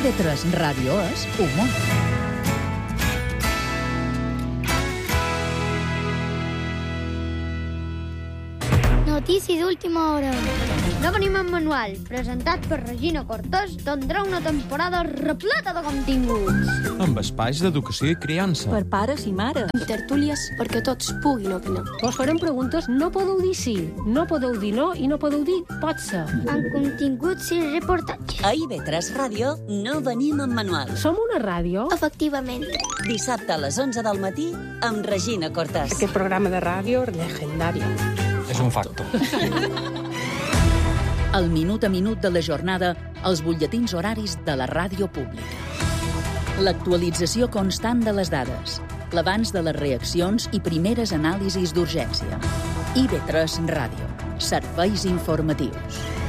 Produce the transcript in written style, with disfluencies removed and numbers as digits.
IB3 Ràdio és humor. Notícies d'última hora. No venim en manual, presentat per Regina Cortés, tindrà una temporada repleta de continguts. Amb espais d'educació i criança. Per pares i mares. Amb tertúlies perquè tots puguin opinar. Vos farem preguntes, no podeu dir sí, no podeu dir no i no podeu dir pot ser. Amb continguts i reportatges. A IB3 Ràdio no venim en manual. Som una ràdio? Efectivament. Dissabte a les 11 del matí amb Regina Cortés. Aquest programa de ràdio legendari. És un facto. El minut a minut de la jornada als butlletins horaris de la ràdio pública. L'actualització constant de les dades, l'abans de les reaccions i primeres anàlisis d'urgència. IB3 Ràdio. Serveis informatius.